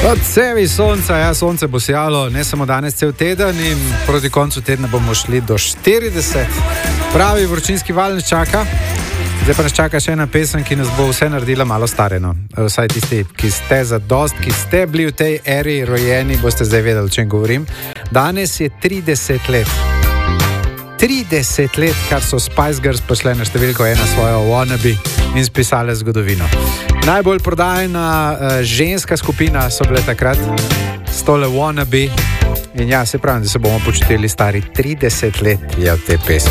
Odsevi sonca, ja, sonce bo sijalo ne samo danes cel teden in proti koncu tedna bomo šli do 40. Pravi vročinski val nas čaka. Zdaj pa nas čaka še ena pesem, ki nas bo vse naredila malo stareno. Vsaj tisti, ki ste zadost, ki ste bili v tej eri rojeni, boste zdaj vedeli, o čem govorim. Danes je 30 let. 30 let, kar so Spice Girls pošle na številko 1 svojo Wannabe in spisale zgodovino. Najbolj prodajna ženska skupina so bile takrat s tole Wannabe. In ja, se pravim, da se bomo počutili stari 30 let je v tej pesmi.